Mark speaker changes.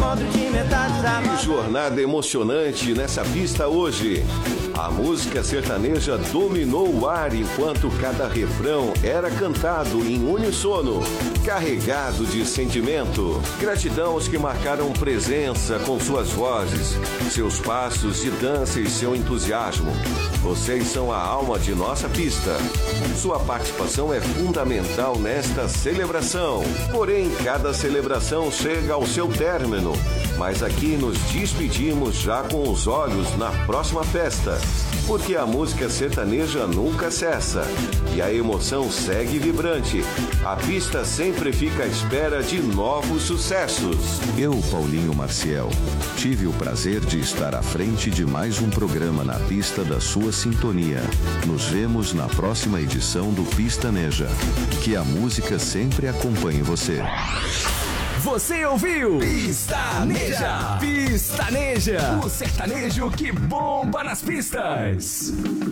Speaker 1: encontro de metade da
Speaker 2: Que jornada emocionante nessa pista hoje. A música sertaneja dominou o ar enquanto cada refrão era cantado em uníssono, carregado de sentimento. Gratidão aos que marcaram presença com suas vozes, seus passos de dança e seu entusiasmo. Vocês são a alma de nossa pista. Sua participação é fundamental nesta celebração. Porém, cada celebração chega ao seu término. Mas aqui nos despedimos já com os olhos na próxima festa. Porque a música sertaneja nunca cessa. E a emoção segue vibrante. A pista sempre fica à espera de novos sucessos.
Speaker 3: Eu, Paulinho Maciel, tive o prazer de estar à frente de mais um programa na pista da sua sintonia. Nos vemos na próxima edição do Pistaneja. Que a música sempre acompanhe você.
Speaker 4: Você ouviu? Pistaneja! Pistaneja! O sertanejo que bomba nas pistas!